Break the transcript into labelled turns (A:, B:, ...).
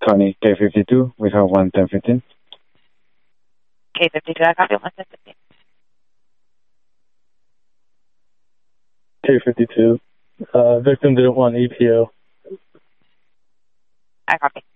A: 20, K52. We have 11015.
B: K52, I copy 11015.
C: K52. Victim didn't want EPO.
B: I copy.